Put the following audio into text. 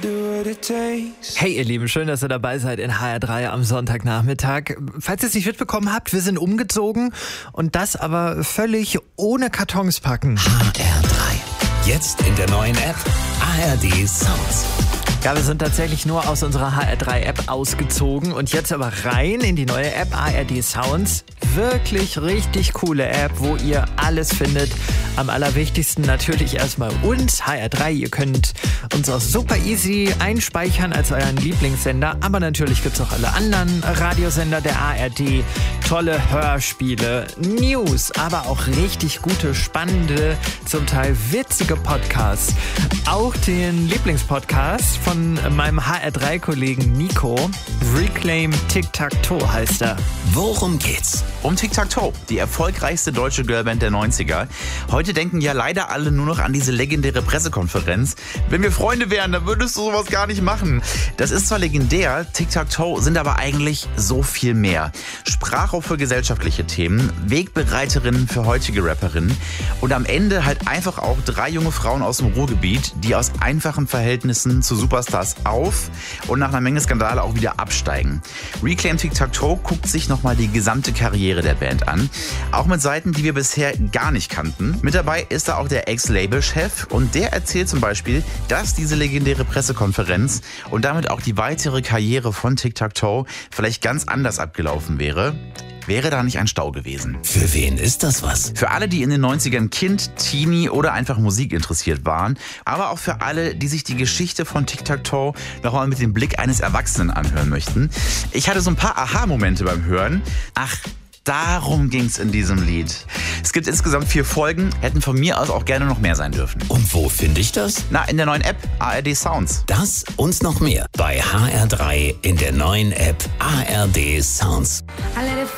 Hey ihr Lieben, schön, dass ihr dabei seid in HR3 am Sonntagnachmittag. Falls ihr es nicht mitbekommen habt, wir sind umgezogen und das aber völlig ohne Kartons packen. HR3, jetzt in der neuen App ARD Sounds. Ja, wir sind tatsächlich nur aus unserer HR3-App ausgezogen und jetzt aber rein in die neue App ARD Sounds. Wirklich richtig coole App, wo ihr alles findet. Am allerwichtigsten natürlich erstmal uns, HR3. Ihr könnt uns auch super easy einspeichern als euren Lieblingssender. Aber natürlich gibt es auch alle anderen Radiosender der ARD. Tolle Hörspiele, News, aber auch richtig gute, spannende, zum Teil witzige Podcasts. Auch den Lieblingspodcast von meinem HR3-Kollegen Nico. Reclaim Tic-Tac-Toe heißt er. Worum geht's? Um Tic-Tac-Toe, die erfolgreichste deutsche Girlband der 90er. Heute denken ja leider alle nur noch an diese legendäre Pressekonferenz. Wenn wir Freunde wären, dann würdest du sowas gar nicht machen. Das ist zwar legendär, Tic-Tac-Toe sind aber eigentlich so viel mehr. Sprachrohr für gesellschaftliche Themen, Wegbereiterinnen für heutige Rapperinnen und am Ende halt einfach auch 3 junge Frauen aus dem Ruhrgebiet, die aus einfachen Verhältnissen zu Superstars auf und nach einer Menge Skandale auch wieder absteigen. Reclaim Tic-Tac-Toe guckt sich nochmal die gesamte Karriere der Band an. Auch mit Seiten, die wir bisher gar nicht kannten. Mit dabei ist da auch der Ex-Label-Chef und der erzählt zum Beispiel, dass diese legendäre Pressekonferenz und damit auch die weitere Karriere von Tic-Tac-Toe vielleicht ganz anders abgelaufen wäre. Wäre da nicht ein Stau gewesen? Für wen ist das was? Für alle, die in den 90ern Kind, Teenie oder einfach Musik interessiert waren, aber auch für alle, die sich die Geschichte von Tic-Tac-Toe nochmal mit dem Blick eines Erwachsenen anhören möchten. Ich hatte so ein paar Aha-Momente beim Hören. Ach, darum ging's in diesem Lied. Es gibt insgesamt 4 Folgen, hätten von mir aus auch gerne noch mehr sein dürfen. Und wo finde ich das? Na, in der neuen App ARD Sounds. Das und noch mehr bei HR3 in der neuen App ARD Sounds.